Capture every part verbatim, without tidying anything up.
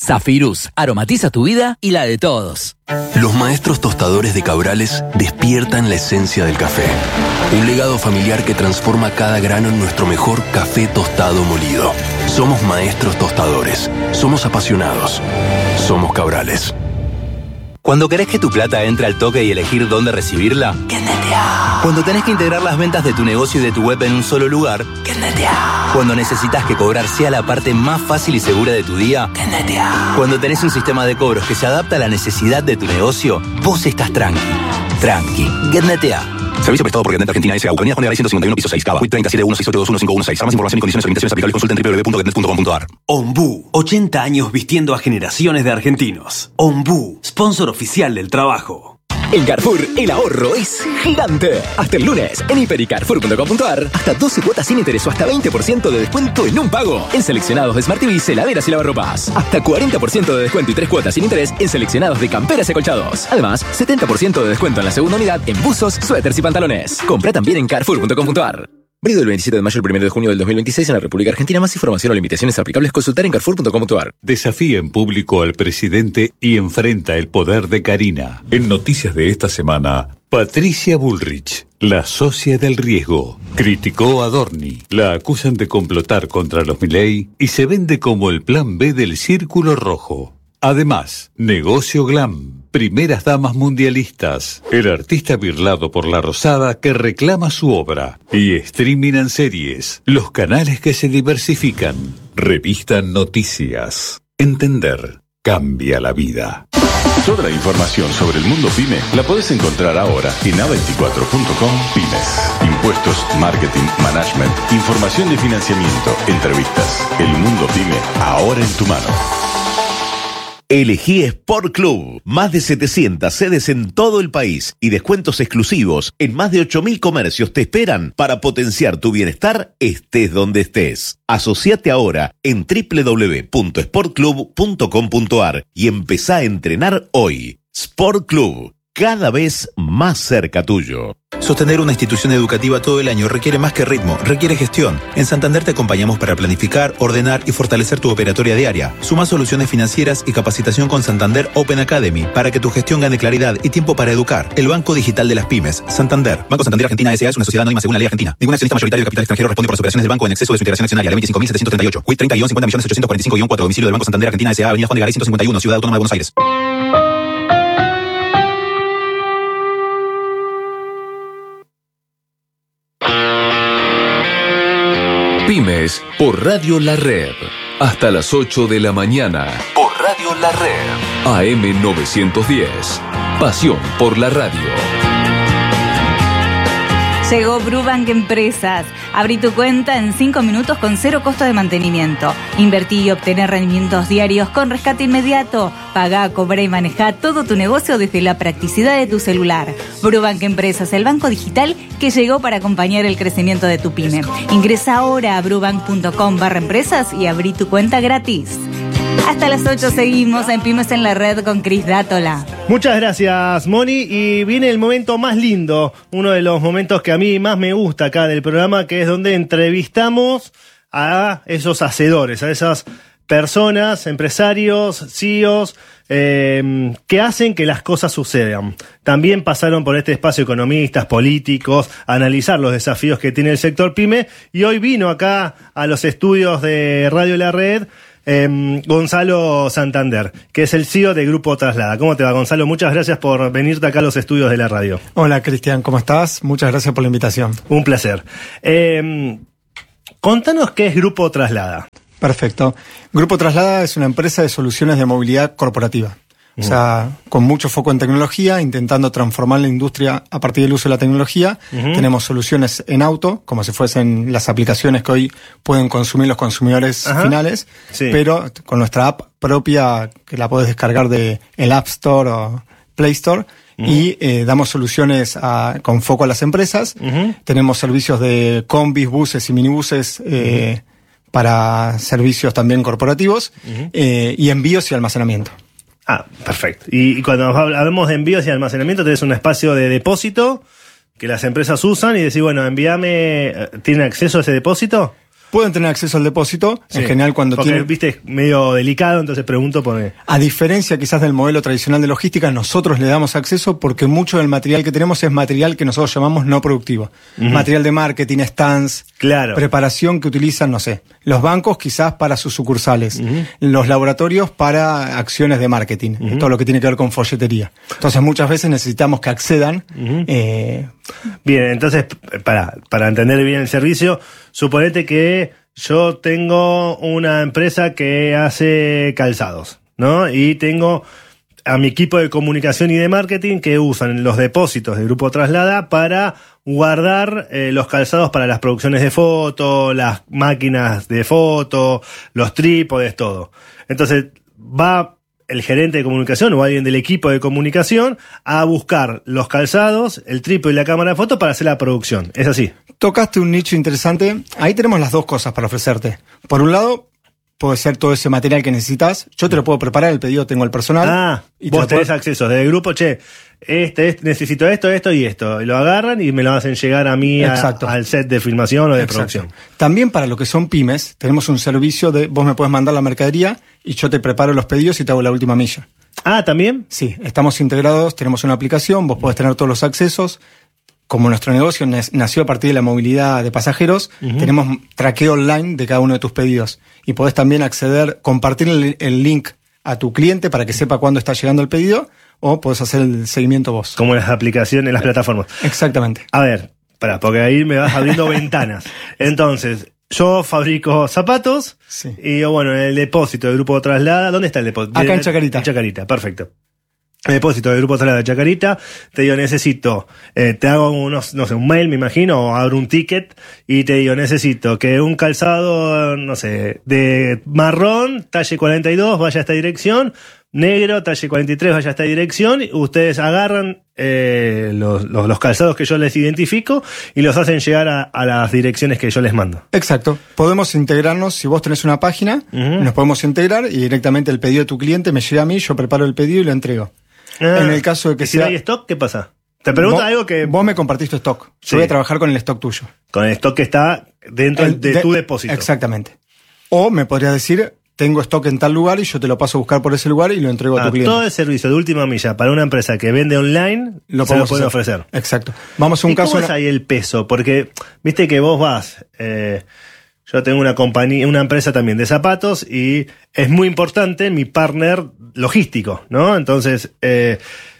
Zafirus aromatiza tu vida y la de todos. Los maestros tostadores de Cabrales despiertan la esencia del café. Un legado familiar que transforma cada grano en nuestro mejor café tostado molido. Somos maestros tostadores. Somos apasionados. Somos Cabrales. Cuando querés que tu plata entre al toque y elegir dónde recibirla, ¡Quernetea! Cuando tenés que integrar las ventas de tu negocio y de tu web en un solo lugar, ¡Quernetea! Cuando necesitas que cobrar sea la parte más fácil y segura de tu día, ¡Quernetea! Cuando tenés un sistema de cobros que se adapta a la necesidad de tu negocio, vos estás tranqui. Tranqui. Getnetea. Servicio prestado por Getnet Argentina S A. Avenida Juan de Garay ciento cincuenta y uno, piso seis, Cava. Q treinta y siete uno seis ocho dos uno cinco uno seis. Para más información y condiciones y limitaciones aplicables, consulta en doble u doble u doble u punto getnet punto com punto a r. Ombú, ochenta años vistiendo a generaciones de argentinos. Ombú, sponsor oficial del trabajo. En Carrefour, el ahorro es gigante. Hasta el lunes, en hiper y carrefour punto com punto a r, hasta doce cuotas sin interés o hasta veinte por ciento de descuento en un pago. En seleccionados de Smart T V, heladeras y lavarropas. Hasta cuarenta por ciento de descuento y tres cuotas sin interés en seleccionados de camperas y acolchados. Además, setenta por ciento de descuento en la segunda unidad en buzos, suéteres y pantalones. Compra también en carrefour punto com punto a r. Válido del veintisiete de mayo al primero de junio del dos mil veintiséis en la República Argentina. Más información o limitaciones aplicables consultar en carrefour punto com punto a r. Desafía en público al presidente y enfrenta el poder de Karina. En noticias de esta semana, Patricia Bullrich, la socia del riesgo, criticó a Adorni. La acusan de complotar contra los Milei y se vende como el plan B del Círculo Rojo. Además, negocio glam, primeras damas mundialistas, el artista birlado por La Rosada que reclama su obra y streaming en series, los canales que se diversifican, revista Noticias. Entender cambia la vida. Toda la información sobre el mundo pyme la podés encontrar ahora en a veinticuatro punto com Pymes. Impuestos, marketing, management, información de financiamiento, entrevistas. El mundo pyme ahora en tu mano. Elegí Sport Club. Más de setecientas sedes en todo el país y descuentos exclusivos en más de ocho mil comercios te esperan para potenciar tu bienestar estés donde estés. Asociate ahora en doble u doble u doble u punto sport club punto com punto a r y empezá a entrenar hoy. Sport Club, cada vez más cerca tuyo. Sostener una institución educativa todo el año requiere más que ritmo, requiere gestión. En Santander te acompañamos para planificar, ordenar y fortalecer tu operatoria diaria. Suma soluciones financieras y capacitación con Santander Open Academy para que tu gestión gane claridad y tiempo para educar. El Banco Digital de las Pymes. Santander. Banco Santander Argentina S A es una sociedad anónima según la ley argentina. Ningún accionista mayoritario de capital extranjero responde por las operaciones del banco en exceso de su integración accionaria. Ley veinticinco mil setecientos treinta y ocho. Q treinta y cincuenta millones ochocientos cuarenta y cinco cuatro. Domicilio del Banco Santander Argentina S A. Avenida Juan de Garay ciento cincuenta y uno. Ciudad Autónoma de Buenos Aires. Pymes por Radio La Red. Hasta las ocho de la mañana. Por Radio La Red. A M novecientos diez. Pasión por la radio. Llegó Brubank Empresas. Abrí tu cuenta en cinco minutos con cero costo de mantenimiento. Invertí y obtener rendimientos diarios con rescate inmediato. Pagá, cobrá y manejá todo tu negocio desde la practicidad de tu celular. Brubank Empresas, el banco digital que llegó para acompañar el crecimiento de tu pyme. Ingresa ahora a brubank punto com barra empresas y abrí tu cuenta gratis. Hasta las ocho seguimos en Pymes en la Red con Cris Dátola. Muchas gracias, Moni. Y viene el momento más lindo, uno de los momentos que a mí más me gusta acá del programa, que es donde entrevistamos a esos hacedores, a esas personas, empresarios, C E Os, eh, que hacen que las cosas sucedan. También pasaron por este espacio economistas, políticos, a analizar los desafíos que tiene el sector pyme, y hoy vino acá a los estudios de Radio La Red Eh, Gonzalo Santander, que es el C E O de Grupo Traslada. ¿Cómo te va, Gonzalo? Muchas gracias por venirte acá a los estudios de la radio. Hola, Cristian, ¿cómo estás? Muchas gracias por la invitación. Un placer. Eh, contanos qué es Grupo Traslada. Perfecto. Grupo Traslada es una empresa de soluciones de movilidad corporativa. O sea, con mucho foco en tecnología, intentando transformar la industria a partir del uso de la tecnología. Uh-huh. Tenemos soluciones en auto, como si fuesen las aplicaciones que hoy pueden consumir los consumidores Ajá. finales, sí. pero con nuestra app propia que la podés descargar de el App Store o Play Store. Uh-huh. Y eh, damos soluciones a, con foco a las empresas. Uh-huh. Tenemos servicios de combis, buses y minibuses eh, uh-huh. para servicios también corporativos uh-huh. eh, y envíos y almacenamiento. Ah, perfecto. Y, y cuando hablamos de envíos y almacenamiento, tenés un espacio de depósito que las empresas usan y decís, bueno, envíame, ¿tienen acceso a ese depósito? Pueden tener acceso al depósito, Sí, en general cuando porque, tienen... viste, es medio delicado, entonces pregunto por... A diferencia quizás del modelo tradicional de logística, nosotros le damos acceso porque mucho del material que tenemos es material que nosotros llamamos no productivo. Ujú. Material de marketing, stands, Claro. preparación que utilizan, no sé, los bancos quizás para sus sucursales, los laboratorios para acciones de marketing, Ujú. todo lo que tiene que ver con folletería. Entonces muchas veces necesitamos que accedan. Ujú. eh, Bien, entonces, para, para entender bien el servicio, suponete que yo tengo una empresa que hace calzados, ¿no? Y tengo a mi equipo de comunicación y de marketing que usan los depósitos de Grupo Traslada para guardar eh, los calzados para las producciones de foto, las máquinas de foto, los trípodes, todo. Entonces, va el gerente de comunicación o alguien del equipo de comunicación a buscar los calzados, el trípode y la cámara de foto para hacer la producción. ¿Es así? Tocaste un nicho interesante. Ahí tenemos las dos cosas para ofrecerte. Por un lado, puede ser todo ese material que necesitas. Yo te lo puedo preparar, el pedido tengo el personal. Ah, y te vos lo tenés puedo- acceso desde el grupo, che, este, este, necesito esto, esto y esto. Y lo agarran y me lo hacen llegar a mí a- Exacto. al set de filmación o de Exacto. producción. También para lo que son pymes, tenemos un servicio de vos me puedes mandar la mercadería y yo te preparo los pedidos y te hago la última milla. Ah, ¿también? Sí, estamos integrados, tenemos una aplicación, vos podés tener todos los accesos. Como nuestro negocio nas- nació a partir de la movilidad de pasajeros, Ujú. tenemos traqueo online de cada uno de tus pedidos. Y podés también acceder, compartir el, el link a tu cliente para que sepa cuándo está llegando el pedido, o podés hacer el seguimiento vos. Como en las aplicaciones, en las plataformas. Exactamente. A ver, pará, porque ahí me vas abriendo ventanas. Entonces, yo fabrico zapatos y yo, bueno, en el depósito del Grupo Traslada, ¿dónde está el depósito? Acá en Chacarita. En Chacarita, perfecto. El depósito del Grupo Traslada de Chacarita, te digo, necesito, eh, te hago unos, no sé, un mail, me imagino, o abro un ticket y te digo, necesito que un calzado, no sé, de marrón, talle cuarenta y dos, vaya a esta dirección, negro, talle cuarenta y tres, vaya a esta dirección, y ustedes agarran eh, los, los, los calzados que yo les identifico y los hacen llegar a, a las direcciones que yo les mando. Exacto. Podemos integrarnos, si vos tenés una página, nos podemos integrar y directamente el pedido de tu cliente me llega a mí, yo preparo el pedido y lo entrego. Ah, en el caso de que ¿y si sea... no hay stock, qué pasa? Te pregunto Vos- algo que... Vos me compartís tu stock. Sí. Yo voy a trabajar con el stock tuyo. Con el stock que está dentro El de, de- tu depósito. Exactamente. O me podrías decir, tengo stock en tal lugar y yo te lo paso a buscar por ese lugar y lo entrego a Ah, tu cliente. todo el servicio de última milla para una empresa que vende online Lo se lo podemos puede hacer. ofrecer. Exacto. Vamos a un ¿Y caso... cómo es ahí el peso? Porque viste que vos vas... eh, yo tengo una compañía, una empresa también de zapatos y es muy importante mi partner logístico, ¿no? Entonces... Eh,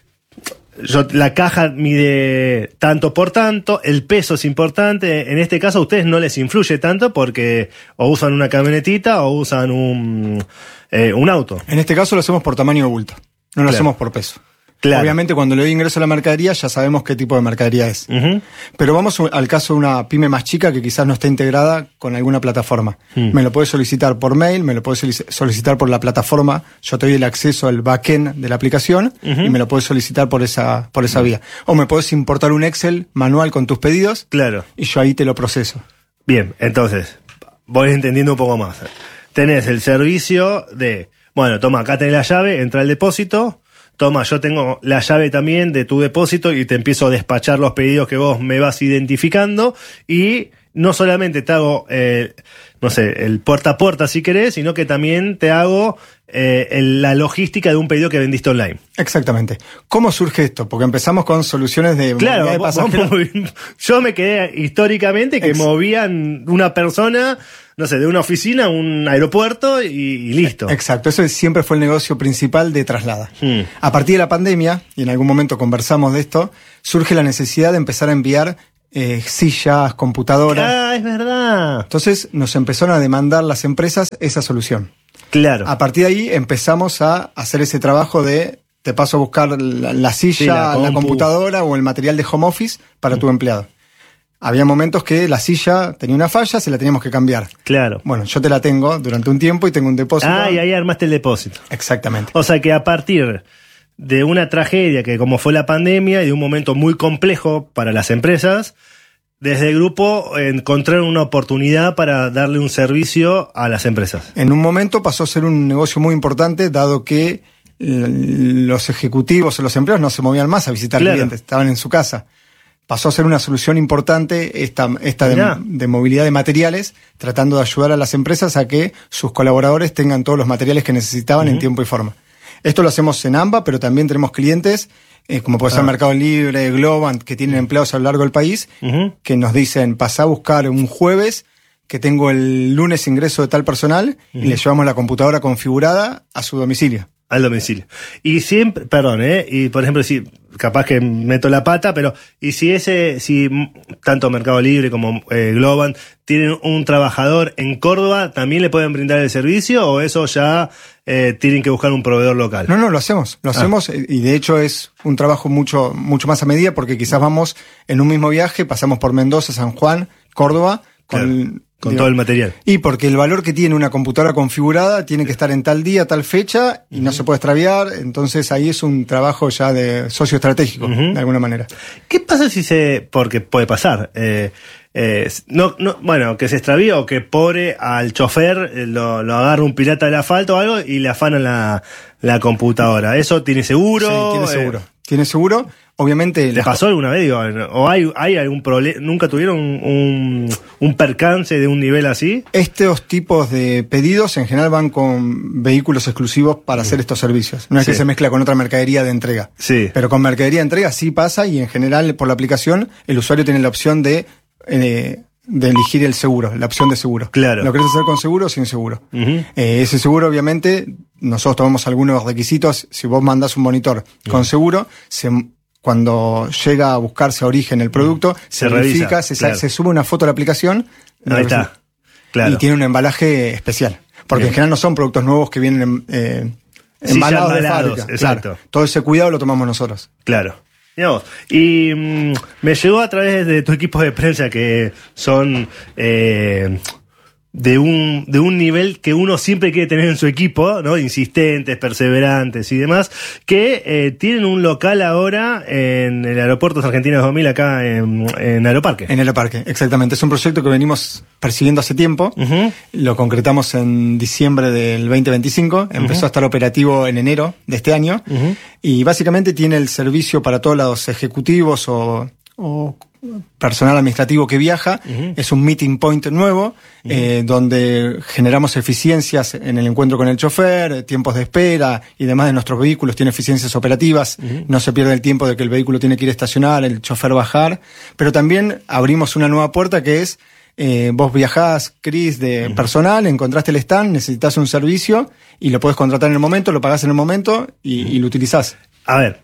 yo, la caja mide tanto por tanto, el peso es importante. En este caso a ustedes no les influye tanto porque o usan una camionetita o usan un, eh, un auto. En este caso lo hacemos por tamaño de bulto. No lo Claro. hacemos por peso. Claro. Obviamente cuando le doy ingreso a la mercadería ya sabemos qué tipo de mercadería es. Ujú. Pero vamos al caso de una pyme más chica que quizás no esté integrada con alguna plataforma. Hmm. Me lo puedes solicitar por mail, me lo puedes solic- solicitar por la plataforma. Yo te doy el acceso al backend de la aplicación Ujú. y me lo puedes solicitar por esa, por esa vía. O me puedes importar un Excel manual con tus pedidos. Claro. Y yo ahí te lo proceso. Bien, entonces, voy entendiendo un poco más. Tenés el servicio de, bueno, toma, acá tenés la llave, entra al depósito, toma, yo tengo la llave también de tu depósito y te empiezo a despachar los pedidos que vos me vas identificando y no solamente te hago, eh, no sé, el puerta a puerta si querés, sino que también te hago eh, el- la logística de un pedido que vendiste online. Exactamente. ¿Cómo surge esto? Porque empezamos con soluciones de Claro, movilidad de vos- pasajeros. vos movi- yo me quedé históricamente que Ex- movían una persona, no sé, de una oficina a un aeropuerto y, y listo. Exacto, eso siempre fue el negocio principal de Traslada. Hmm. A partir de la pandemia, y en algún momento conversamos de esto, surge la necesidad de empezar a enviar eh, sillas, computadoras. Ah, es verdad. Entonces nos empezaron a demandar las empresas esa solución. Claro. A partir de ahí empezamos a hacer ese trabajo de te paso a buscar la, la silla, Sí, la la, compu. computadora o el material de home office para tu empleado. Había momentos que la silla tenía una falla, se la teníamos que cambiar. Claro. Bueno, yo te la tengo durante un tiempo y tengo un depósito. Ah, y ahí armaste el depósito. Exactamente. O sea que a partir de una tragedia que como fue la pandemia y de un momento muy complejo para las empresas, desde el grupo encontraron una oportunidad para darle un servicio a las empresas. En un momento pasó a ser un negocio muy importante, dado que l- los ejecutivos o los empleados no se movían más a visitar Claro. clientes, estaban en su casa. pasó a ser una solución importante esta, esta de, de movilidad de materiales, tratando de ayudar a las empresas a que sus colaboradores tengan todos los materiales que necesitaban uh-huh. en tiempo y forma. Esto lo hacemos en AMBA, pero también tenemos clientes, eh, como puede ser ah. Mercado Libre, Globant, que tienen empleados a lo largo del país, uh-huh. que nos dicen, pasá a buscar un jueves, que tengo el lunes ingreso de tal personal, uh-huh. y le llevamos la computadora configurada a su domicilio. Al domicilio. Y siempre, perdón, ¿eh? Y por ejemplo, si capaz que meto la pata, pero y si ese, si tanto Mercado Libre como eh, Globant tienen un trabajador en Córdoba, ¿también le pueden brindar el servicio o eso ya eh, tienen que buscar un proveedor local? No, no, lo hacemos, lo ah. hacemos y de hecho es un trabajo mucho, mucho más a medida porque quizás vamos en un mismo viaje, pasamos por Mendoza, San Juan, Córdoba, con... Claro. Con digo, todo el material. Y porque el valor que tiene una computadora configurada tiene que estar en tal día, tal fecha, y uh-huh. no se puede extraviar, entonces ahí es un trabajo ya de socio estratégico, uh-huh. de alguna manera. ¿Qué pasa si se, porque puede pasar, eh, eh, no, no, bueno, que se extravíe o que pobre al chofer, eh, lo, lo agarra un pirata del asfalto o algo y le afanan la, la computadora? ¿Eso tiene seguro? Sí, tiene seguro. Eh, ¿Tiene seguro? Obviamente... ¿Les pasó alguna vez? Digo, ¿o hay, hay algún problema? ¿Nunca tuvieron un, un, un percance de un nivel así? Estos tipos de pedidos en general van con vehículos exclusivos para hacer estos servicios. No es sí. que se mezcla con otra mercadería de entrega. Sí. Pero con mercadería de entrega sí pasa y en general por la aplicación el usuario tiene la opción de... Eh, de elegir el seguro, la opción de seguro. Claro. ¿Lo querés hacer con seguro o sin seguro? Uh-huh. Eh, ese seguro, obviamente, nosotros tomamos algunos requisitos. Si vos mandás un monitor uh-huh. con seguro, se, cuando llega a buscarse a origen el producto, uh-huh. se, se verifica, revisa, se, claro. se sube una foto a la aplicación. Ahí está. Claro. Y tiene un embalaje especial. Porque Bien. en general no son productos nuevos que vienen eh, embalados sí, de fábrica. Exacto. Claro. Todo ese cuidado lo tomamos nosotros. Claro. Digamos, y mmm, me llegó a través de tu equipo de prensa que son eh, de un de un nivel que uno siempre quiere tener en su equipo, ¿no? Insistentes, perseverantes y demás, que eh, tienen un local ahora en el Aeropuerto Argentinos dos mil acá en, en Aeroparque. En Aeroparque, exactamente. Es un proyecto que venimos persiguiendo hace tiempo. Uh-huh. Lo concretamos en diciembre del veinte veinticinco. Empezó uh-huh. a estar operativo en enero de este año. Uh-huh. Y básicamente tiene el servicio para todos los ejecutivos o... o personal administrativo que viaja, uh-huh. es un meeting point nuevo, uh-huh. eh, donde generamos eficiencias en el encuentro con el chofer, tiempos de espera y demás de nuestros vehículos, tiene eficiencias operativas, uh-huh. no se pierde el tiempo de que el vehículo tiene que ir a estacionar, el chofer bajar, pero también abrimos una nueva puerta que es, eh, vos viajás, Cris, de uh-huh. personal, encontraste el stand, necesitas un servicio y lo podés contratar en el momento, lo pagás en el momento y, uh-huh. y lo utilizás. A ver,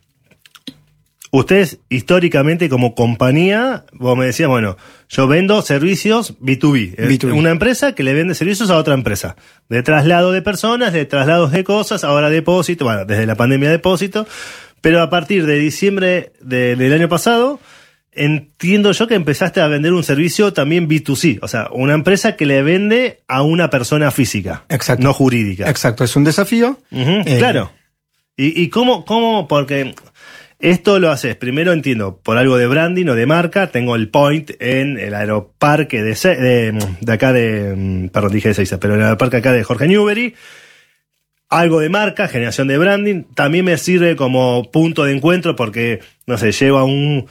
ustedes, históricamente, como compañía, vos me decías, bueno, yo vendo servicios B dos B. B dos B. Una empresa que le vende servicios a otra empresa. De traslado de personas, de traslados de cosas, ahora depósito, bueno, desde la pandemia depósito. Pero a partir de diciembre de, del año pasado, entiendo yo que empezaste a vender un servicio también B dos C. O sea, una empresa que le vende a una persona física. Exacto. No jurídica. Exacto, es un desafío. Uh-huh, eh, claro. ¿Y, y cómo, cómo? Porque... Esto lo haces, primero entiendo, por algo de branding o de marca, tengo el point en el aeroparque de, de, de acá de, perdón, dije de Seiza, pero en el aeroparque acá de Jorge Newbery, algo de marca, generación de branding, también me sirve como punto de encuentro porque, no sé, llevo a un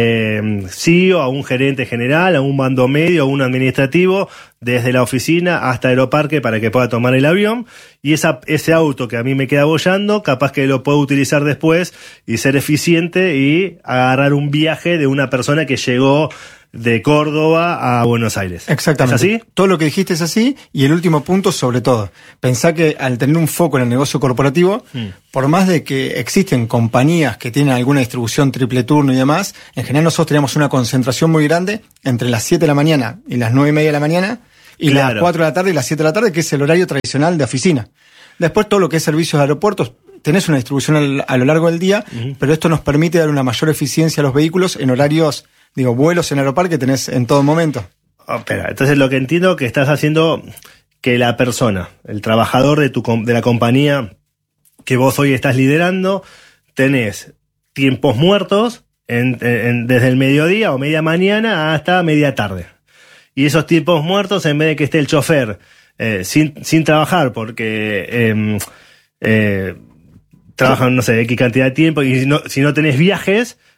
eh, C E O, a un gerente general, a un mando medio, a un administrativo, desde la oficina hasta Aeroparque para que pueda tomar el avión, y esa, ese auto que a mí me queda boyando, capaz que lo puedo utilizar después y ser eficiente y agarrar un viaje de una persona que llegó de Córdoba a Buenos Aires. Exactamente. ¿Es así? Todo lo que dijiste es así, y el último punto sobre todo. Pensá que al tener un foco en el negocio corporativo, mm. por más de que existen compañías que tienen alguna distribución triple turno y demás, en general nosotros tenemos una concentración muy grande entre las siete de la mañana y las nueve y media de la mañana, y claro. las cuatro de la tarde y las siete de la tarde, que es el horario tradicional de oficina. Después todo lo que es servicios de aeropuertos, tenés una distribución al, a lo largo del día, uh-huh. pero esto nos permite dar una mayor eficiencia a los vehículos en horarios, digo, vuelos en Aeroparque tenés en todo momento. Oh, espera, entonces lo que entiendo que estás haciendo que la persona, el trabajador de tu de la compañía que vos hoy estás liderando, tenés tiempos muertos en, en, desde el mediodía o media mañana hasta media tarde. Y esos tiempos muertos, en vez de que esté el chofer eh, sin, sin trabajar porque eh, eh, trabajan, no sé, X cantidad de tiempo, y si no, si no tenés viajes,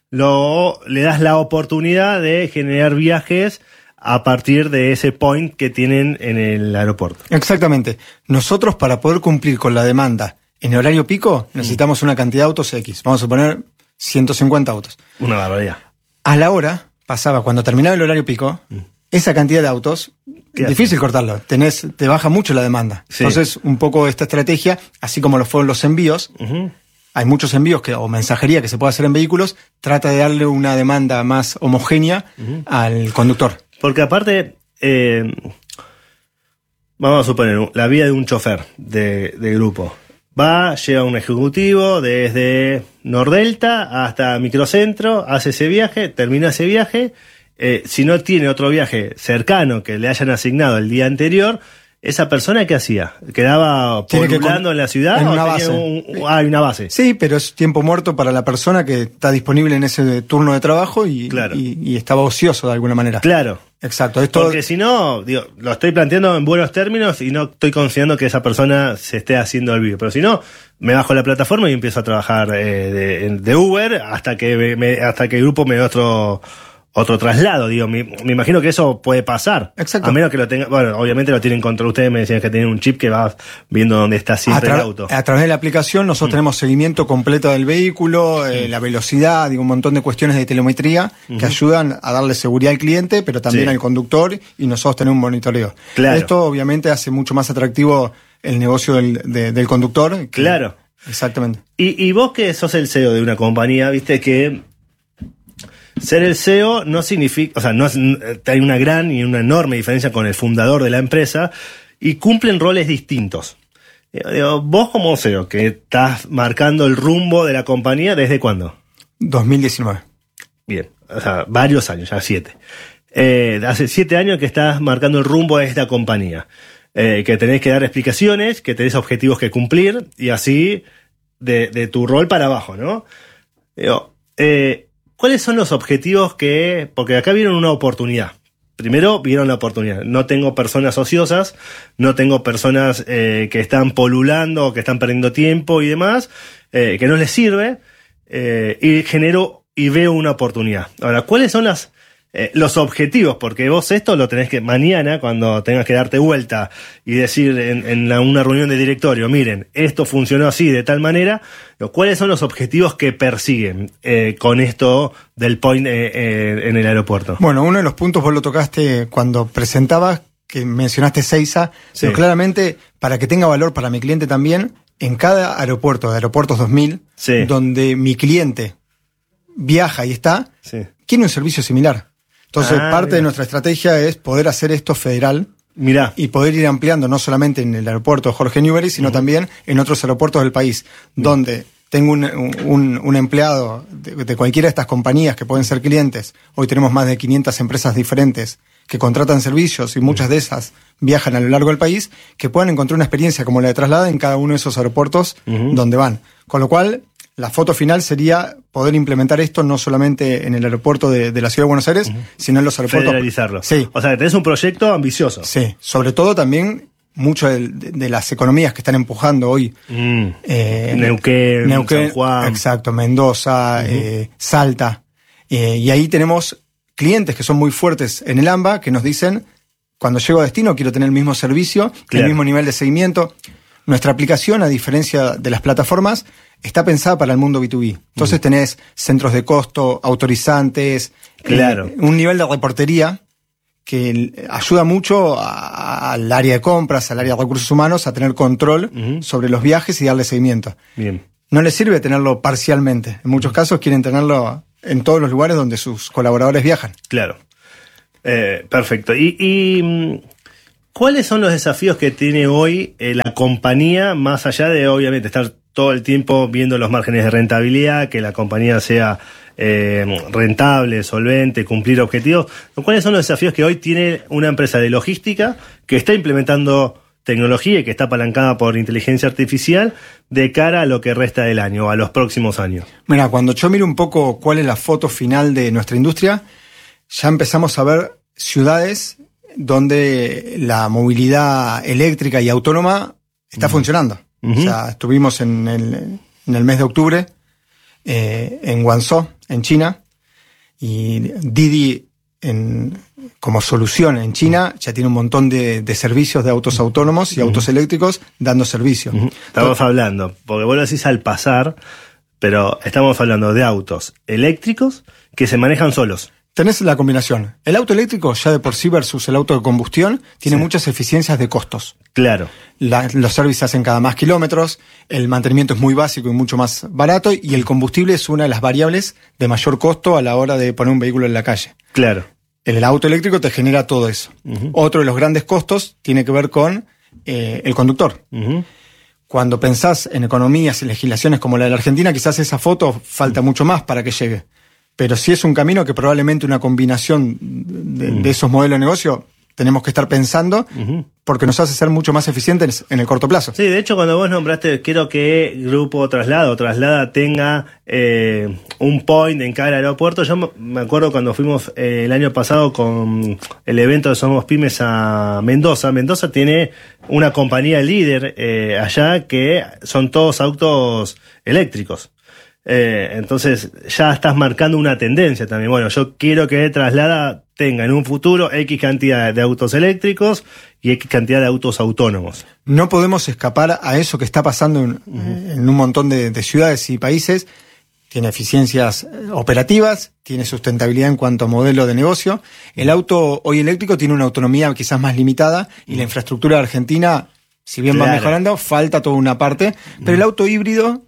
lo, le das la oportunidad de generar viajes a partir de ese point que tienen en el aeropuerto. Exactamente. Nosotros, para poder cumplir con la demanda en el horario pico, necesitamos una cantidad de autos X. Vamos a poner ciento cincuenta autos. Una barbaridad. A la hora, pasaba, cuando terminaba el horario pico, mm. esa cantidad de autos, es difícil cortarlo. Tenés, te baja mucho la demanda. Sí. Entonces, un poco esta estrategia, así como lo fueron los envíos, uh-huh. hay muchos envíos que, o mensajería que se puede hacer en vehículos, trata de darle una demanda más homogénea uh-huh. al conductor. Porque aparte, eh, vamos a suponer, la vida de un chofer de, de grupo. Va, lleva un ejecutivo desde Nordelta hasta Microcentro, hace ese viaje, termina ese viaje. Eh, si no tiene otro viaje cercano que le hayan asignado el día anterior, ¿esa persona qué hacía? ¿Quedaba polulando en la ciudad? En ¿O una tenía base. Un, un, ah, hay una base? Sí, pero es tiempo muerto para la persona que está disponible en ese turno de trabajo y, claro. y, y estaba ocioso de alguna manera. Claro. Exacto. Esto... Porque si no, digo, lo estoy planteando en buenos términos y no estoy considerando que esa persona se esté haciendo el vivo. Pero si no, me bajo la plataforma y empiezo a trabajar eh, de, de Uber hasta que me, hasta que el grupo me dé otro... otro traslado, digo, me, me imagino que eso puede pasar. Exacto. A menos que lo tenga, bueno, obviamente lo tienen control. Ustedes me decían que tienen un chip que va viendo dónde está siempre el auto. A través de la aplicación nosotros mm. tenemos seguimiento completo del vehículo, mm. eh, la velocidad, digo, un montón de cuestiones de telemetría mm-hmm. que ayudan a darle seguridad al cliente, pero también sí. al conductor, y nosotros tenemos un monitoreo. Claro. Esto obviamente hace mucho más atractivo el negocio del, de, del conductor. Que, claro. Exactamente. Y, y vos que sos el C E O de una compañía, viste que ser el C E O no significa, o sea, no es, hay una gran y una enorme diferencia con el fundador de la empresa y cumplen roles distintos. Digo, vos como C E O, que estás marcando el rumbo de la compañía, ¿desde cuándo? dos mil diecinueve. Bien, o sea, varios años, ya siete. Eh, hace siete años que estás marcando el rumbo de esta compañía. Eh, que tenés que dar explicaciones, que tenés objetivos que cumplir y así de, de tu rol para abajo, ¿no? Digo, eh, ¿cuáles son los objetivos que...? Porque acá vieron una oportunidad. Primero vieron la oportunidad. No tengo personas ociosas, no tengo personas eh, que están polulando, que están perdiendo tiempo y demás, eh, que no les sirve, eh, y genero y veo una oportunidad. Ahora, ¿cuáles son las eh, los objetivos? Porque vos esto lo tenés que mañana, cuando tengas que darte vuelta y decir en, en la, una reunión de directorio, miren, esto funcionó así, de tal manera, ¿cuáles son los objetivos que persiguen eh, con esto del point eh, eh, en el aeropuerto? Bueno, uno de los puntos vos lo tocaste cuando presentabas, que mencionaste Seiza, sí. pero claramente, para que tenga valor para mi cliente también, en cada aeropuerto, de Aeropuertos dos mil, sí. donde mi cliente viaja y está, sí. quiere un servicio similar. Entonces, ah, parte mira. de nuestra estrategia es poder hacer esto federal. Mirá. Y poder ir ampliando no solamente en el aeropuerto Jorge Newbery, sino uh-huh. también en otros aeropuertos del país, uh-huh. donde tengo un, un, un empleado de, de cualquiera de estas compañías que pueden ser clientes. Hoy tenemos más de quinientas empresas diferentes que contratan servicios y muchas de esas viajan a lo largo del país, que puedan encontrar una experiencia como la de traslada en cada uno de esos aeropuertos uh-huh. donde van. Con lo cual, la foto final sería poder implementar esto no solamente en el aeropuerto de, de la Ciudad de Buenos Aires, uh-huh. sino en los aeropuertos. Federalizarlo. Sí. O sea, que tenés un proyecto ambicioso. Sí. Sobre todo también mucho de, de, de las economías que están empujando hoy. Mm. Eh, Neuquén, Neuquén, San Juan. Exacto, Mendoza, uh-huh. eh, Salta. Eh, y ahí tenemos clientes que son muy fuertes en el AMBA que nos dicen, cuando llego a destino quiero tener el mismo servicio, claro. el mismo nivel de seguimiento. Nuestra aplicación, a diferencia de las plataformas, está pensada para el mundo B dos B. Entonces uh-huh. tenés centros de costo, autorizantes, claro. eh, un nivel de reportería que ayuda mucho a, al área de compras, al área de recursos humanos, a tener control uh-huh. sobre los viajes y darle seguimiento. Bien. No les sirve tenerlo parcialmente. En muchos casos quieren tenerlo en todos los lugares donde sus colaboradores viajan. Claro. Eh, perfecto. Y, y ¿cuáles son los desafíos que tiene hoy eh, la compañía, más allá de, obviamente, estar todo el tiempo viendo los márgenes de rentabilidad, que la compañía sea eh, rentable, solvente, cumplir objetivos? ¿Cuáles son los desafíos que hoy tiene una empresa de logística que está implementando tecnología y que está apalancada por inteligencia artificial de cara a lo que resta del año, a los próximos años? Mira, cuando yo miro un poco cuál es la foto final de nuestra industria, ya empezamos a ver ciudades donde la movilidad eléctrica y autónoma está uh-huh. funcionando. Uh-huh. O sea, estuvimos en el, en el mes de octubre eh, en Guangzhou, en China, Y Didi, en, como solución en China, ya tiene un montón de, de servicios de autos autónomos y uh-huh. autos eléctricos dando servicio. Uh-huh. Estamos Entonces, hablando, porque vos lo decís al pasar, pero estamos hablando de autos eléctricos que se manejan solos. Tenés la combinación. El auto eléctrico, ya de por sí versus el auto de combustión, tiene sí. muchas eficiencias de costos. Claro. La, los servicios hacen cada más kilómetros, el mantenimiento es muy básico y mucho más barato, y el combustible es una de las variables de mayor costo a la hora de poner un vehículo en la calle. Claro. El, el auto eléctrico te genera todo eso. Uh-huh. Otro de los grandes costos tiene que ver con eh, el conductor. Uh-huh. Cuando pensás en economías y legislaciones como la de la Argentina, quizás esa foto falta uh-huh. mucho más para que llegue. Pero sí es un camino que probablemente una combinación de, uh-huh. de esos modelos de negocio tenemos que estar pensando, uh-huh. porque nos hace ser mucho más eficientes en el corto plazo. Sí, de hecho, cuando vos nombraste, quiero que Grupo Traslada o Traslada tenga eh, un point en cada aeropuerto. Yo me acuerdo cuando fuimos eh, el año pasado con el evento de Somos Pymes a Mendoza. Mendoza tiene una compañía líder eh, allá que son todos autos eléctricos. Eh, entonces ya estás marcando una tendencia también. Bueno, yo quiero que Traslada tenga en un futuro X cantidad de autos eléctricos y X cantidad de autos autónomos. No podemos escapar a eso que está pasando en, uh-huh. en un montón de, de ciudades y países. Tiene eficiencias operativas, tiene sustentabilidad en cuanto a modelo de negocio. El auto hoy eléctrico tiene una autonomía quizás más limitada y uh-huh. la infraestructura de Argentina, si bien claro. va mejorando, falta toda una parte. Pero uh-huh. el auto híbrido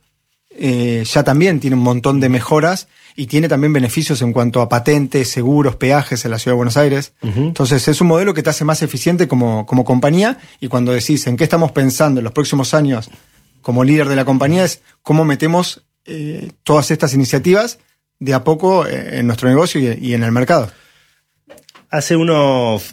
Eh, ya también tiene un montón de mejoras y tiene también beneficios en cuanto a patentes, seguros, peajes en la Ciudad de Buenos Aires. Uh-huh. Entonces es un modelo que te hace más eficiente como, como compañía, y cuando decís en qué estamos pensando en los próximos años como líder de la compañía es cómo metemos eh, todas estas iniciativas de a poco en nuestro negocio y, y en el mercado. Hace unos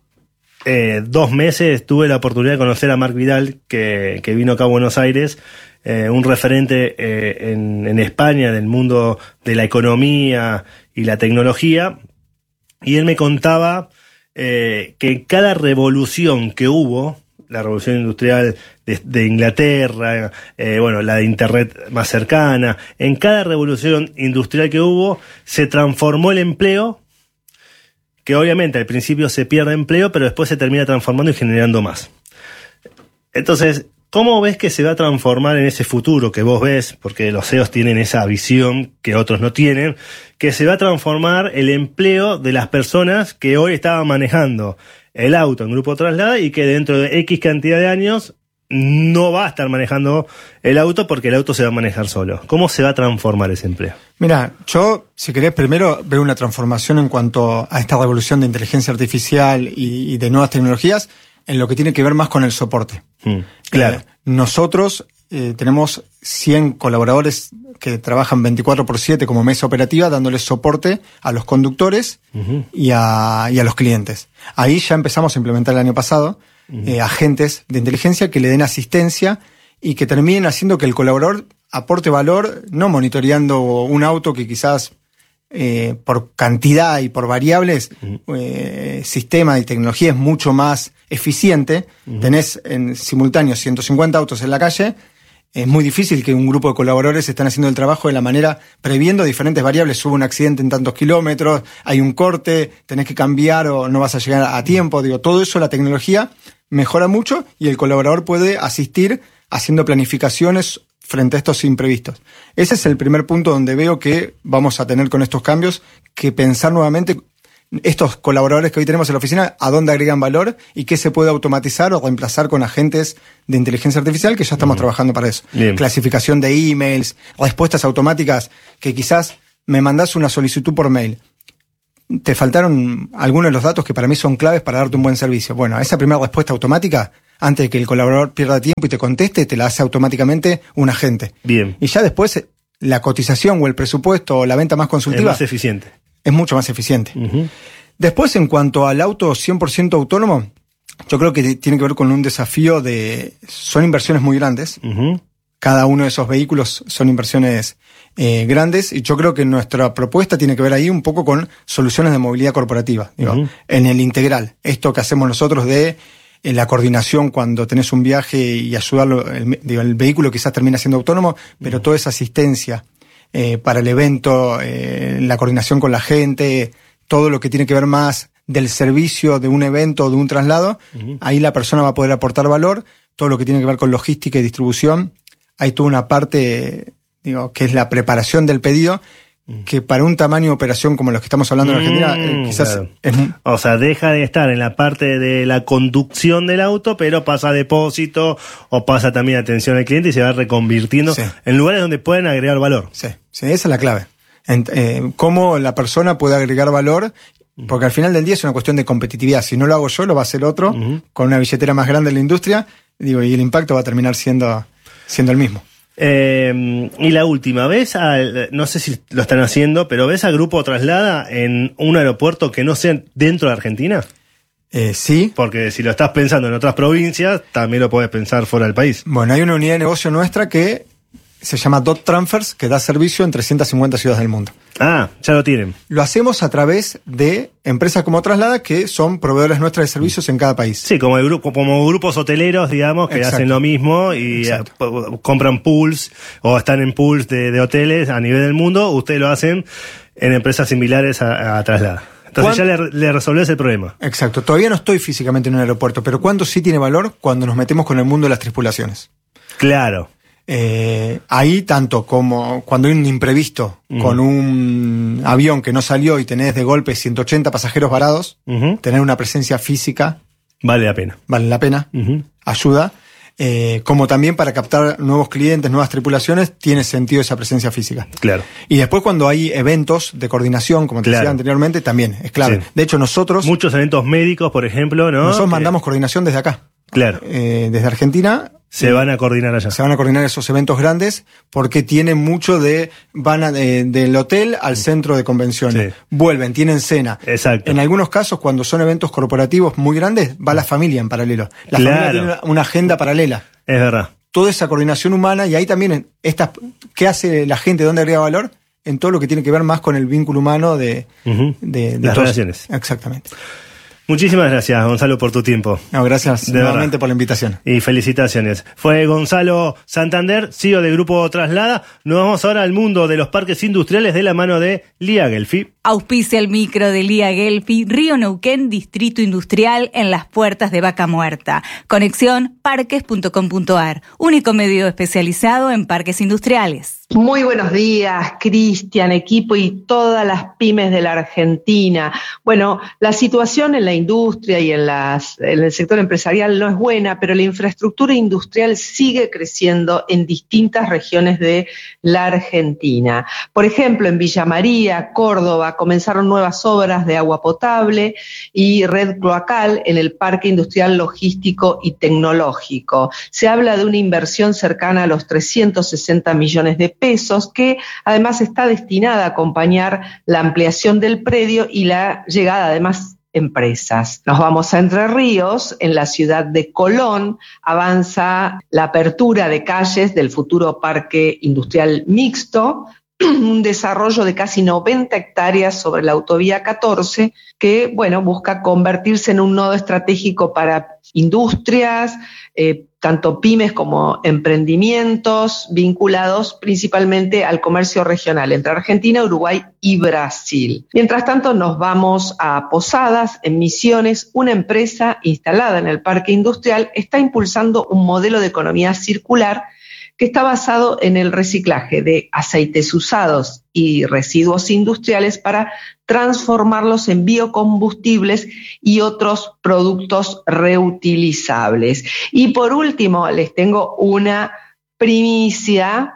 eh, dos meses tuve la oportunidad de conocer a Marc Vidal, que, que vino acá a Buenos Aires. Eh, un referente eh, en, en España del mundo de la economía y la tecnología, y él me contaba eh, que cada revolución que hubo, la revolución industrial de, de Inglaterra, eh, bueno, la de Internet más cercana, en cada revolución industrial que hubo se transformó el empleo, que obviamente al principio se pierde empleo, pero después se termina transformando y generando más. Entonces, ¿cómo ves que se va a transformar en ese futuro que vos ves? Porque los C E Os tienen esa visión que otros no tienen, que se va a transformar el empleo de las personas que hoy estaban manejando el auto en Grupo Traslada y que dentro de X cantidad de años no va a estar manejando el auto porque el auto se va a manejar solo. ¿Cómo se va a transformar ese empleo? Mira, yo, si querés, primero veo una transformación en cuanto a esta revolución de inteligencia artificial y, y de nuevas tecnologías, en lo que tiene que ver más con el soporte. Mm, claro. Eh, nosotros eh, tenemos cien colaboradores que trabajan veinticuatro por siete como mesa operativa, dándoles soporte a los conductores uh-huh. y, a, y a los clientes. Ahí ya empezamos a implementar el año pasado uh-huh. eh, agentes de inteligencia que le den asistencia y que terminen haciendo que el colaborador aporte valor, no monitoreando un auto que quizás Eh, por cantidad y por variables, uh-huh. eh, sistema y tecnología es mucho más eficiente. Uh-huh. Tenés en simultáneo ciento cincuenta autos en la calle, es muy difícil que un grupo de colaboradores estén haciendo el trabajo de la manera, previendo diferentes variables. Hubo un accidente en tantos kilómetros, hay un corte, tenés que cambiar o no vas a llegar a tiempo. Digo, todo eso la tecnología mejora mucho y el colaborador puede asistir haciendo planificaciones frente a estos imprevistos. Ese es el primer punto donde veo que vamos a tener con estos cambios que pensar nuevamente estos colaboradores que hoy tenemos en la oficina, a dónde agregan valor y qué se puede automatizar o reemplazar con agentes de inteligencia artificial, que ya estamos uh-huh. trabajando para eso. Bien. Clasificación de emails, respuestas automáticas, que quizás me mandás una solicitud por mail. Te faltaron algunos de los datos que para mí son claves para darte un buen servicio. Bueno, esa primera respuesta automática, antes de que el colaborador pierda tiempo y te conteste, te la hace automáticamente un agente. Bien. Y ya después, la cotización o el presupuesto o la venta más consultiva... Es más eficiente. Es mucho más eficiente. Uh-huh. Después, en cuanto al auto cien por ciento autónomo, yo creo que tiene que ver con un desafío de... Son inversiones muy grandes. Uh-huh. Cada uno de esos vehículos son inversiones eh, grandes, y yo creo que nuestra propuesta tiene que ver ahí un poco con soluciones de movilidad corporativa. Digo, uh-huh. en el integral. Esto que hacemos nosotros de en la coordinación cuando tenés un viaje y ayudarlo, el, digo, el vehículo quizás termina siendo autónomo, pero uh-huh. toda esa asistencia eh, para el evento, eh, la coordinación con la gente, todo lo que tiene que ver más del servicio de un evento o de un traslado, uh-huh. ahí la persona va a poder aportar valor. Todo lo que tiene que ver con logística y distribución, hay toda una parte, digo, que es la preparación del pedido, que para un tamaño de operación como los que estamos hablando en Argentina, eh, quizás... Claro. Es... O sea, deja de estar en la parte de la conducción del auto, pero pasa a depósito o pasa también atención al cliente y se va reconvirtiendo sí. en lugares donde pueden agregar valor. Sí, sí, esa es la clave. En, eh, cómo la persona puede agregar valor, porque al final del día es una cuestión de competitividad. Si no lo hago yo, lo va a hacer otro, uh-huh. con una billetera más grande en la industria, digo, y el impacto va a terminar siendo, siendo el mismo. Eh, y la última, ¿ves? Al, no sé si lo están haciendo, pero ¿ves a Grupo Traslada en un aeropuerto que no sea dentro de Argentina? Eh, sí. Porque si lo estás pensando en otras provincias, también lo puedes pensar fuera del país. Bueno, hay una unidad de negocio nuestra que se llama Dot Transfers, que da servicio en trescientas cincuenta ciudades del mundo. Ah, ya lo tienen. Lo hacemos a través de empresas como Traslada, que son proveedores nuestras de servicios en cada país. Sí, como, el grupo, como grupos hoteleros, digamos, que Exacto. hacen lo mismo y a, compran pools o están en pools de, de hoteles a nivel del mundo. Ustedes lo hacen en empresas similares a, a Traslada. Entonces ya le, le resolvés el problema. Exacto. Todavía no estoy físicamente en un aeropuerto, pero ¿cuándo sí tiene valor? Cuando nos metemos con el mundo de las tripulaciones. Claro. Eh, ahí tanto como cuando hay un imprevisto uh-huh. con un avión que no salió y tenés de golpe ciento ochenta pasajeros varados, uh-huh. tener una presencia física vale la pena. Vale la pena, uh-huh. ayuda. Eh, como también para captar nuevos clientes, nuevas tripulaciones, tiene sentido esa presencia física. Claro. Y después cuando hay eventos de coordinación, como te claro. decía anteriormente, también es clave. Sí. De hecho, nosotros... Muchos eventos médicos, por ejemplo, ¿no? Nosotros que... mandamos coordinación desde acá. Claro. Eh, desde Argentina... Se van a coordinar allá. Se van a coordinar esos eventos grandes porque tienen mucho de... Van a, de, del hotel al centro de convenciones. Sí. Vuelven, tienen cena. Exacto. En algunos casos, cuando son eventos corporativos muy grandes, va la familia en paralelo. La claro. familia tiene una, una agenda paralela. Es verdad. Toda esa coordinación humana y ahí también estas, ¿qué hace la gente? ¿Dónde agrega valor? En todo lo que tiene que ver más con el vínculo humano de... Uh-huh. de, de las todos. relaciones. Exactamente. Muchísimas gracias, Gonzalo, por tu tiempo. No, gracias de nuevamente verdad. por la invitación. Y felicitaciones. Fue Gonzalo Santander, C E O de Grupo Traslada. Nos vamos ahora al mundo de los parques industriales de la mano de Lía Gelfi. Auspicia el micro de Lía Gelfi, Río Neuquén, Distrito Industrial, en las puertas de Vaca Muerta. Conexión parques punto com punto ar, único medio especializado en parques industriales. Muy buenos días, Cristian, equipo y todas las pymes de la Argentina. Bueno, la situación en la industria y en, las, en el sector empresarial no es buena, pero la infraestructura industrial sigue creciendo en distintas regiones de la Argentina. Por ejemplo, en Villa María, Córdoba, comenzaron nuevas obras de agua potable y red cloacal en el Parque Industrial Logístico y Tecnológico. Se habla de una inversión cercana a los trescientos sesenta millones de pesos, que además está destinada a acompañar la ampliación del predio y la llegada de más empresas. Nos vamos a Entre Ríos, en la ciudad de Colón, avanza la apertura de calles del futuro Parque Industrial Mixto, un desarrollo de casi noventa hectáreas sobre la autovía catorce que, bueno, busca convertirse en un nodo estratégico para industrias, eh, tanto pymes como emprendimientos vinculados principalmente al comercio regional entre Argentina, Uruguay y Brasil. Mientras tanto, nos vamos a Posadas, en Misiones. Una empresa instalada en el parque industrial está impulsando un modelo de economía circular que está basado en el reciclaje de aceites usados y residuos industriales para transformarlos en biocombustibles y otros productos reutilizables. Y por último, les tengo una primicia.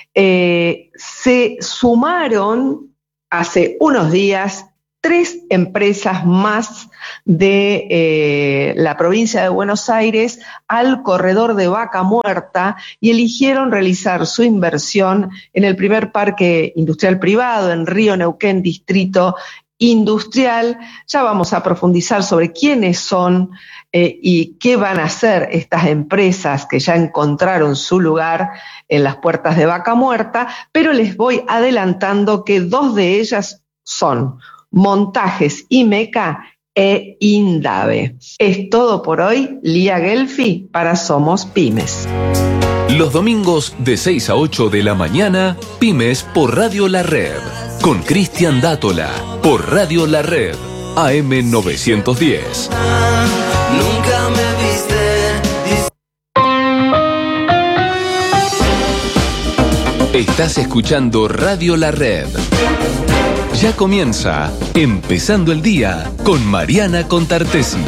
Eh, se sumaron hace unos días tres empresas más de eh, la provincia de Buenos Aires al corredor de Vaca Muerta y eligieron realizar su inversión en el primer parque industrial privado en Río Neuquén, Distrito Industrial. Ya vamos a profundizar sobre quiénes son eh, y qué van a hacer estas empresas que ya encontraron su lugar en las puertas de Vaca Muerta, pero les voy adelantando que dos de ellas son Montajes y Meca e Indave. Es todo por hoy. Lía Gelfi para Somos Pymes. Los domingos de seis a ocho de la mañana, Pymes por Radio La Red. Con Cristian Dátola por Radio La Red. A M novecientos diez. Nunca me viste. Estás escuchando Radio La Red. Ya comienza Empezando el Día con Mariana Contartesi.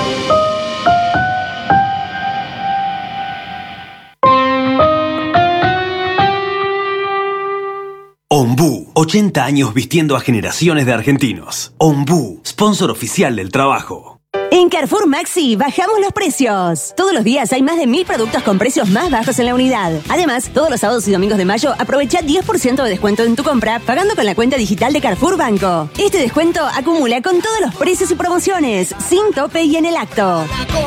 Ombú, ochenta años vistiendo a generaciones de argentinos. Ombú, sponsor oficial del trabajo. En Carrefour Maxi bajamos los precios. Todos los días hay más de mil productos con precios más bajos en la unidad. Además, todos los sábados y domingos de mayo aprovecha diez por ciento de descuento en tu compra pagando con la cuenta digital de Carrefour Banco. Este descuento acumula con todos los precios y promociones, sin tope y en el acto.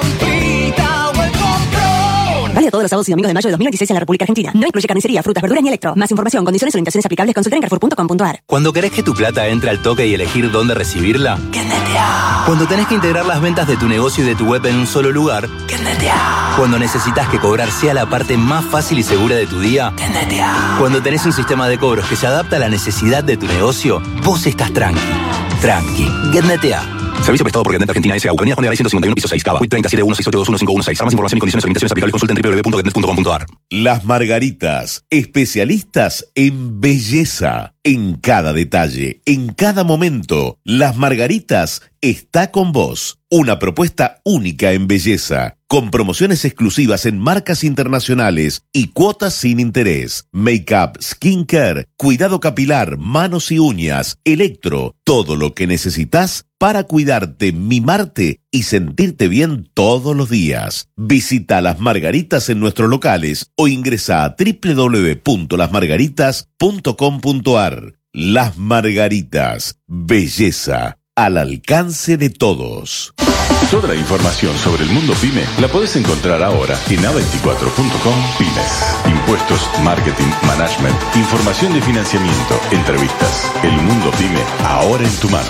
Válido todos los sábados y domingos de mayo de dos mil veintiséis en la República Argentina. No incluye carnicería, frutas, verduras ni electro. Más información, condiciones y orientaciones aplicables, consulta en carrefour punto com punto a r. Cuando querés que tu plata entre al toque y elegir dónde recibirla, ¡Kendetea! Cuando tenés que integrar las ventas de tu negocio y de tu web en un solo lugar, ¡Kendetea! Cuando necesitas que cobrar sea la parte más fácil y segura de tu día, ¡Kendetea! Cuando tenés un sistema de cobros que se adapta a la necesidad de tu negocio, vos estás tranqui. Tranqui. Kendetea. Servicio prestado por Getnet Argentina S A. Avenida Juan de Garay ciento cincuenta y uno, piso seis, Cava. Q treinta y siete uno seis ocho dos uno cinco uno seis. Para más información y condiciones y limitaciones aplicables, consulta en doble u doble u doble u punto getnet punto com punto a r. Las Margaritas, especialistas en belleza. En cada detalle, en cada momento, Las Margaritas está con vos. Una propuesta única en belleza, con promociones exclusivas en marcas internacionales y cuotas sin interés. Make-up, skincare, cuidado capilar, manos y uñas, electro, todo lo que necesitas para cuidarte, mimarte y sentirte bien todos los días. Visita Las Margaritas en nuestros locales o ingresa a doble u doble u doble u punto las margaritas punto com punto a r. Las Margaritas, belleza al alcance de todos. Toda la información sobre el mundo pyme la podés encontrar ahora en a veinticuatro punto com Pymes. Impuestos, marketing, management, información de financiamiento, entrevistas. El mundo pyme ahora en tu mano.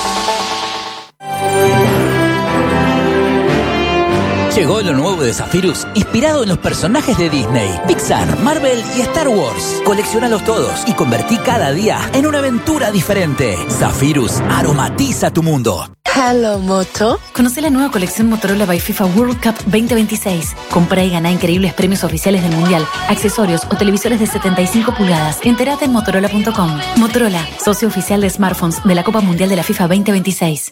Llegó lo nuevo de Zephyrus, inspirado en los personajes de Disney, Pixar, Marvel y Star Wars. Coleccionalos todos y convertí cada día en una aventura diferente. Zephyrus aromatiza tu mundo. Hello, Moto. Conoce la nueva colección Motorola by FIFA World Cup veinte veintiséis. Compra y gana increíbles premios oficiales del Mundial, accesorios o televisores de setenta y cinco pulgadas. Entérate en motorola punto com. Motorola, socio oficial de smartphones de la Copa Mundial de la FIFA veinte veintiséis.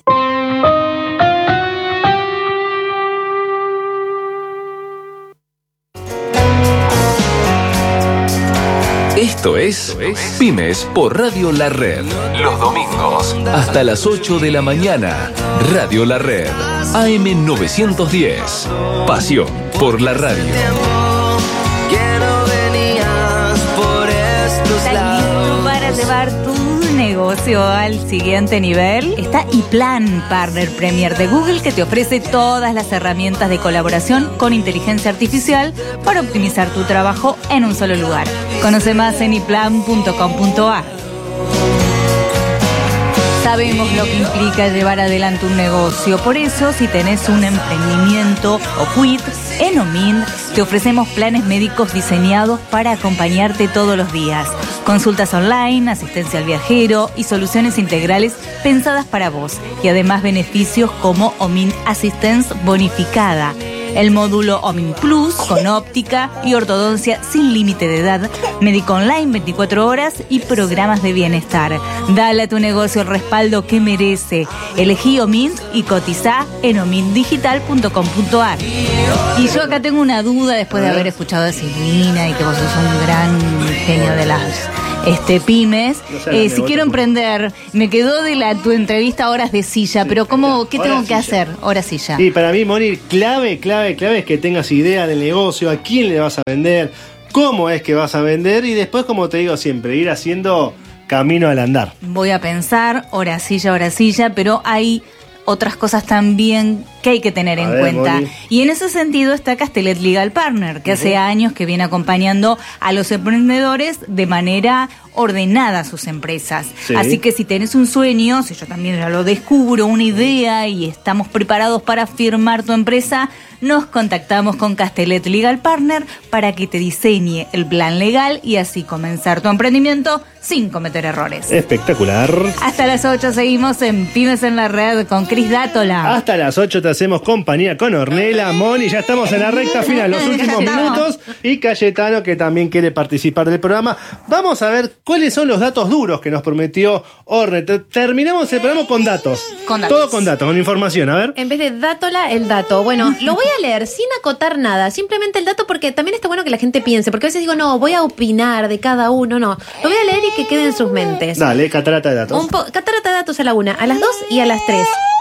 Esto es Pymes por Radio La Red. Los domingos hasta las ocho de la mañana. Radio La Red. A M novecientos diez. Pasión por la radio. ¿Estás listo para llevar tu negocio al siguiente nivel? Está iPlan, Partner Premier de Google, que te ofrece todas las herramientas de colaboración con inteligencia artificial para optimizar tu trabajo en un solo lugar. Conoce más en iplan punto com punto a r. Sabemos lo que implica llevar adelante un negocio, por eso si tenés un emprendimiento o quit, en Omind te ofrecemos planes médicos diseñados para acompañarte todos los días. Consultas online, asistencia al viajero y soluciones integrales pensadas para vos. Y además beneficios como Omind Assistance bonificada. El módulo Omind Plus con óptica y ortodoncia sin límite de edad, médico online veinticuatro horas y programas de bienestar. Dale a tu negocio el respaldo que merece. Elegí Omind y cotizá en omind digital punto com punto a r. Y yo acá tengo una duda después de haber escuchado a Silvina y que vos sos un gran genio de las este, pymes. Eh, si quiero emprender, me quedó de la tu entrevista horas de silla, sí, pero ¿cómo, ¿qué tengo que hacer? Horas silla. Y para mí, Moni, clave, clave, clave es que tengas idea del negocio, a quién le vas a vender, cómo es que vas a vender y después, como te digo siempre, ir haciendo camino al andar. Voy a pensar, hora silla, hora silla, pero hay otras cosas también que que hay que tener A en ver, cuenta. Moni. Y en ese sentido está Castellet Legal Partner, que Ujú. hace años que viene acompañando a los emprendedores de manera ordenada a sus empresas. Sí. Así que si tenés un sueño, si yo también ya lo descubro, una idea y estamos preparados para firmar tu empresa, nos contactamos con Castellet Legal Partner para que te diseñe el plan legal y así comenzar tu emprendimiento sin cometer errores. Espectacular. Hasta las ocho seguimos en Pymes en la Red con Cris Dátola. Hasta las ocho te hacemos compañía con Ornella, Moni, ya estamos en la recta final, los últimos Ya estamos. minutos, y Cayetano, que también quiere participar del programa. Vamos a ver cuáles son los datos duros que nos prometió Orne. Te- Terminamos el programa con datos. Con datos. Todo con datos, con información, a ver. En vez de dátola, el dato. Bueno, lo voy a leer sin acotar nada, simplemente el dato porque también está bueno que la gente piense, porque a veces digo, no, voy a opinar de cada uno, no. Lo voy a leer y que quede en sus mentes. Dale, catarata de datos. Un po- catarata de datos a la una, a las dos y a las tres.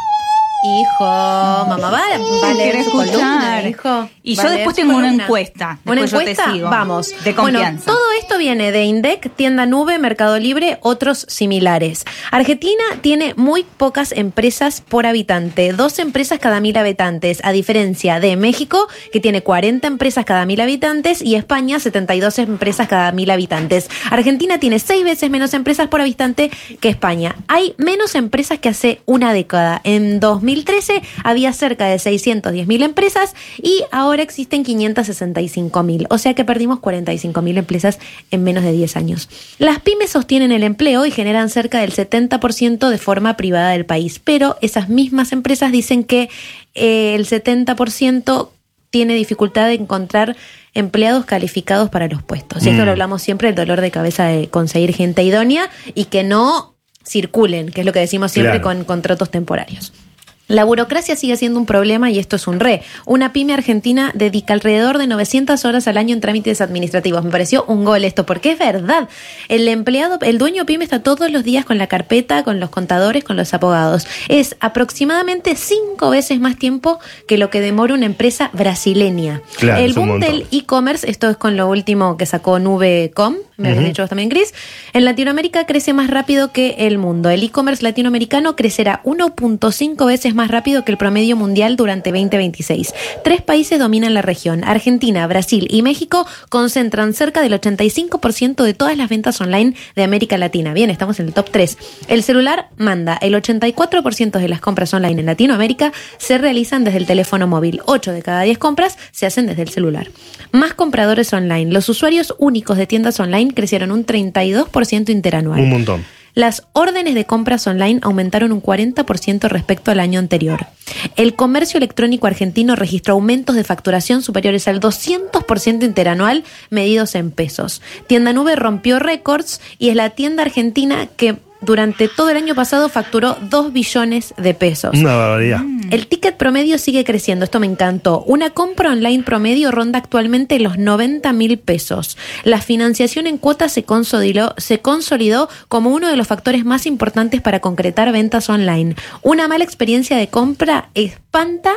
Hijo, mamá, va, va a leer Quiere su columna, escuchar. hijo. Y Va yo a leer después su tengo una columna. encuesta. ¿Una Después yo te encuesta? sigo. Vamos. De confianza. Bueno, todo esto viene de INDEC, Tienda Nube, Mercado Libre, otros similares. Argentina tiene muy pocas empresas por habitante, dos empresas cada mil habitantes, a diferencia de México, que tiene cuarenta empresas cada mil habitantes, y España, setenta y dos empresas cada mil habitantes. Argentina tiene seis veces menos empresas por habitante que España. Hay menos empresas que hace una década. En dos mil trece había cerca de seiscientas diez mil empresas y ahora existen quinientas sesenta y cinco mil. O sea que perdimos cuarenta y cinco mil empresas en menos de diez años. Las pymes sostienen el empleo y generan cerca del setenta por ciento de forma privada del país, pero esas mismas empresas dicen que eh, el setenta por ciento tiene dificultad de encontrar empleados calificados para los puestos. Y esto Mm. lo hablamos siempre, el dolor de cabeza de conseguir gente idónea y que no circulen, que es lo que decimos siempre Claro. con contratos temporarios. La burocracia sigue siendo un problema y esto es un re. Una pyme argentina dedica alrededor de novecientas horas al año en trámites administrativos. Me pareció un gol esto, porque es verdad. El empleado, el dueño pyme está todos los días con la carpeta, con los contadores, con los abogados. Es aproximadamente cinco veces más tiempo que lo que demora una empresa brasileña. Claro, el es un boom montón. del e-commerce, esto es con lo último que sacó Nube punto com, me habías Ujú. dicho vos también, Cris. En Latinoamérica crece más rápido que el mundo. El e-commerce latinoamericano crecerá uno punto cinco veces más rápido que el promedio mundial durante veinte veintiséis. Tres países dominan la región. Argentina, Brasil y México concentran cerca del ochenta y cinco por ciento de todas las ventas online de América Latina. Bien, estamos en el top tres. El celular manda. El ochenta y cuatro por ciento de las compras online en Latinoamérica se realizan desde el teléfono móvil. ocho de cada diez compras se hacen desde el celular. Más compradores online. Los usuarios únicos de tiendas online crecieron un treinta y dos por ciento interanual. Un montón. Las órdenes de compras online aumentaron un cuarenta por ciento respecto al año anterior. El comercio electrónico argentino registró aumentos de facturación superiores al doscientos por ciento interanual medidos en pesos. Tienda Nube rompió récords y es la tienda argentina que durante todo el año pasado facturó dos billones de pesos. Una barbaridad. El ticket promedio sigue creciendo, esto me encantó. Una compra online promedio ronda actualmente los noventa mil pesos. La financiación en cuotas se consolidó, se consolidó como uno de los factores más importantes para concretar ventas online. Una mala experiencia de compra espanta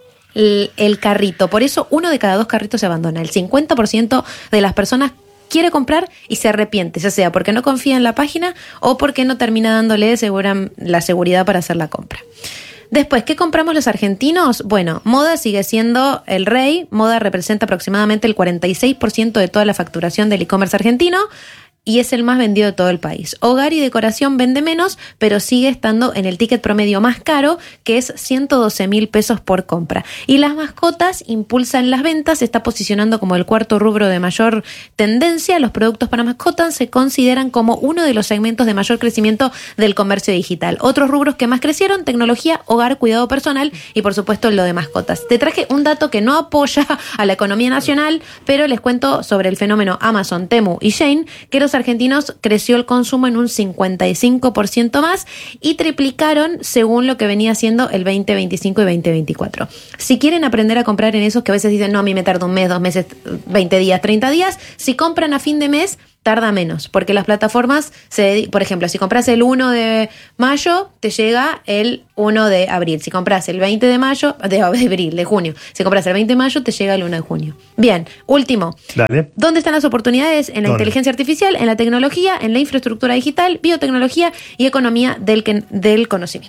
el, el carrito, por eso uno de cada dos carritos se abandona. El cincuenta por ciento de las personas quiere comprar y se arrepiente, ya sea porque no confía en la página o porque no termina dándole segura, la seguridad para hacer la compra. Después, ¿qué compramos los argentinos? Bueno, moda sigue siendo el rey. Moda representa aproximadamente el cuarenta y seis por ciento de toda la facturación del e-commerce argentino y es el más vendido de todo el país. Hogar y decoración vende menos, pero sigue estando en el ticket promedio más caro, que es ciento doce mil pesos por compra. Y las mascotas impulsan las ventas, se está posicionando como el cuarto rubro de mayor tendencia. Los productos para mascotas se consideran como uno de los segmentos de mayor crecimiento del comercio digital. Otros rubros que más crecieron: tecnología, hogar, cuidado personal y por supuesto lo de mascotas. Te traje un dato que no apoya a la economía nacional, pero les cuento sobre el fenómeno Amazon, Temu y Shein, que los argentinos creció el consumo en un cincuenta y cinco por ciento más y triplicaron según lo que venía siendo el veinte veinticinco y veinte veinticuatro. Si quieren aprender a comprar en esos que a veces dicen, no, a mí me tarda un mes, dos meses, veinte días, treinta días, si compran a fin de mes, tarda menos, porque las plataformas, se, por ejemplo, si compras el uno de mayo, te llega el uno de abril. Si compras el veinte de mayo, de abril, de junio. Si compras el veinte de mayo, te llega el uno de junio. Bien, último. Dale. ¿Dónde están las oportunidades? En la ¿Dónde? inteligencia artificial, en la tecnología, en la infraestructura digital, biotecnología y economía del, que- del conocimiento.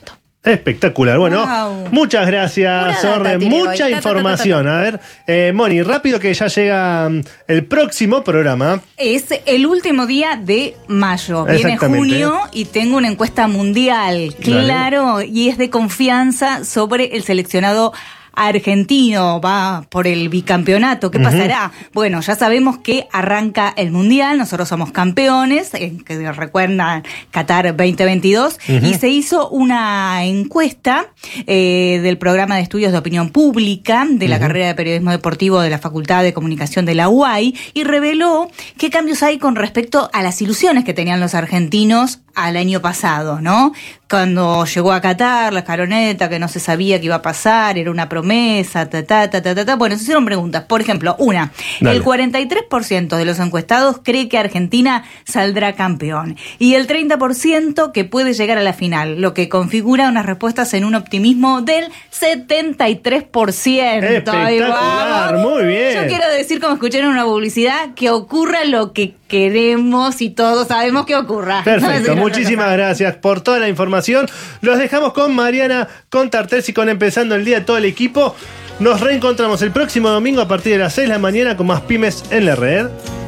Espectacular. Bueno, Wow. muchas gracias, Pura Sorre. data tiene hoy. Mucha Ta, ta, ta, información. A ver, eh, Moni, rápido que ya llega mm, el próximo programa. Es el último día de mayo. Viene Exactamente. junio y tengo una encuesta mundial. Dale. Claro, y es de confianza sobre el seleccionado argentino, va por el bicampeonato. ¿Qué Ujú. pasará? Bueno, ya sabemos que arranca el Mundial, nosotros somos campeones, eh, que recuerdan Qatar veinte veintidós, Ujú. y se hizo una encuesta eh, del programa de estudios de opinión pública de la Ujú. carrera de periodismo deportivo de la Facultad de Comunicación de la U A I y reveló qué cambios hay con respecto a las ilusiones que tenían los argentinos al año pasado, ¿no? Cuando llegó a Qatar, la escaloneta, que no se sabía qué iba a pasar, era una promesa, ta, ta, ta, ta, ta, ta. Bueno, se hicieron preguntas. Por ejemplo, una, Dale. el cuarenta y tres por ciento de los encuestados cree que Argentina saldrá campeón y el treinta por ciento que puede llegar a la final, lo que configura unas respuestas en un optimismo del setenta y tres por ciento. Ahí Espectacular, vamos. muy bien. Yo quiero decir, como escuché en una publicidad, que ocurra lo que queremos y todos sabemos que ocurra. Perfecto, No, muchísimas gracias por toda la información. Los dejamos con Mariana, con Tartés y con Empezando el Día de todo el equipo. Nos reencontramos el próximo domingo a partir de las seis de la mañana con más Pymes en la Red.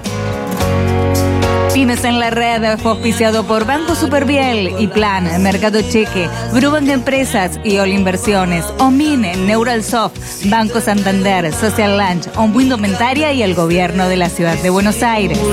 Pymes en la Red fue auspiciado por Banco Superviel y Plan, Mercado Cheque, Brubank Empresas y All Inversiones, Omin, Neuralsoft, Banco Santander, Social Lunch, Onbu Indumentaria y el Gobierno de la Ciudad de Buenos Aires.